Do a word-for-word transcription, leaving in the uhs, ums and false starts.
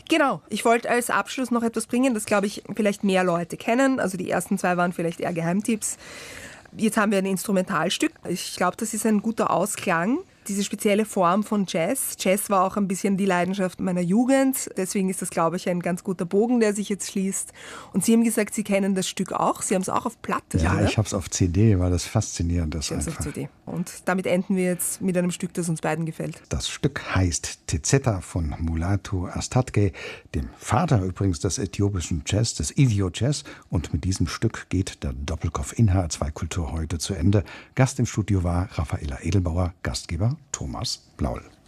Genau, ich wollte als Abschluss noch etwas bringen, das, glaube ich, vielleicht mehr Leute kennen. Also die ersten zwei waren vielleicht eher Geheimtipps. Jetzt haben wir ein Instrumentalstück. Ich glaube, das ist ein guter Ausklang. Diese spezielle Form von Jazz. Jazz war auch ein bisschen die Leidenschaft meiner Jugend. Deswegen ist das, glaube ich, ein ganz guter Bogen, der sich jetzt schließt. Und Sie haben gesagt, Sie kennen das Stück auch. Sie haben es auch auf Platte, Ja, oder? ich habe es auf C D, weil das faszinierend ist einfach. Auf C D. Und damit enden wir jetzt mit einem Stück, das uns beiden gefällt. Das Stück heißt Tezeta von Mulatu Astatke, dem Vater übrigens des äthiopischen Jazz, des Ethio-Jazz. Und mit diesem Stück geht der Doppelkopf in H R zwei Kultur heute zu Ende. Gast im Studio war Raffaela Edelbauer, Gastgeber Thomas Blaul.